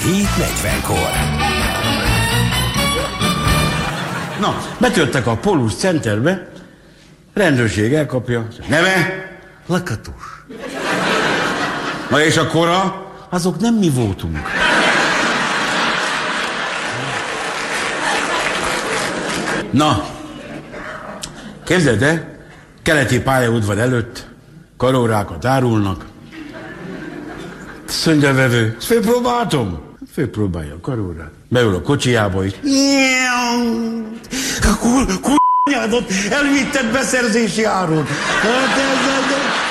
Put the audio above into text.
7:40-kor. Na, betörtek a Polus Centerbe, rendőrség elkapja. Neve? Lakatos. Na és a kora? Azok nem mi voltunk. Na, képzeld el, keleti pályaudvar előtt karórákat árulnak. Szöndevevő, főpróbáltam. Főpróbálja a karórát. Beül a kocsijába, és... Anyádot, elvitted beszerzési áron.